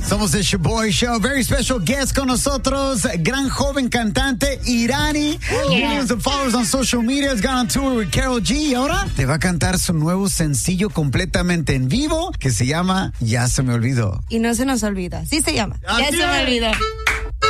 Somos el Shoboy Show. Very special guest con nosotros. Gran joven cantante, Irani. Millions of followers on social media. Has gone on tour with Karol G. Y ahora te va a cantar su nuevo sencillo completamente en vivo que se llama Ya se me olvidó. Y no se nos olvida. Sí se llama. Ya se me olvidó.